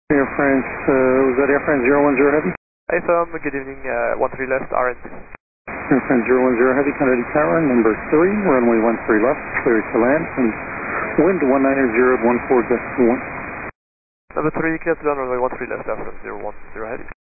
Air France, was that Air France 010 Heavy? AFM, good evening, 13 left, RN. Air France 010 Heavy, Kennedy Tower, number 3, runway 13 left, clear to land, and wind 190 at 14.1. Number 3, clear to land, runway 13 left, AFM 010 Heavy.